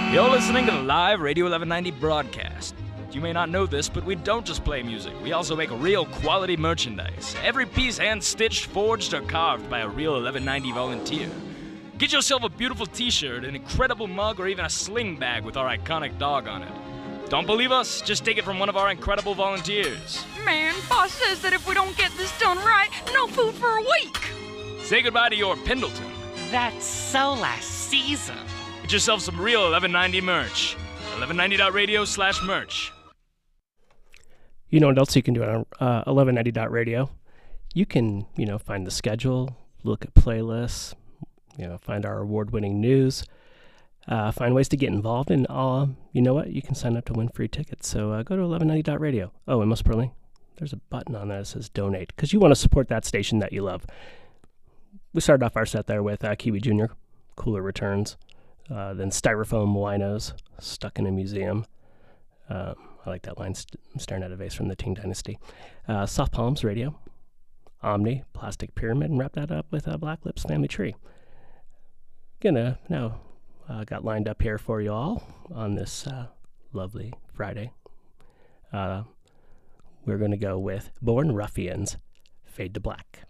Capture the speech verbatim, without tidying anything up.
You're listening to the live Radio eleven ninety broadcast. You may not know this, but we don't just play music. We also make real quality merchandise. Every piece hand-stitched, forged, or carved by a real eleven ninety volunteer. Get yourself a beautiful t-shirt, an incredible mug, or even a sling bag with our iconic dog on it. Don't believe us? Just take it from one of our incredible volunteers. Man, boss says that if we don't get this done right, no food for a week. Say goodbye to your Pendleton. That's so last season. Get yourself some real eleven ninety merch. eleven ninety dot radio slash merch. You know what else you can do on uh, eleven ninety dot radio? You can, you know, find the schedule, look at playlists, you know, find our award-winning news, uh, find ways to get involved, and uh, you know what? You can sign up to win free tickets. So uh, go to eleven ninety dot radio. Oh, and most importantly, there's a button on that that says donate, because you want to support that station that you love. We started off our set there with uh, Kiwi Junior, Cooler Returns, uh, then Styrofoam Winos, Stuck in a Museum. Um, I like that line, st- I'm staring at a vase from the Tang Dynasty. Uh, Soft Palms Radio, Omni, Plastic Pyramid, and wrap that up with uh, Black Lips Family Tree. Gonna now uh, got lined up here for you all on this uh, lovely Friday. Uh, we're gonna go with Born Ruffians, Fade to Black.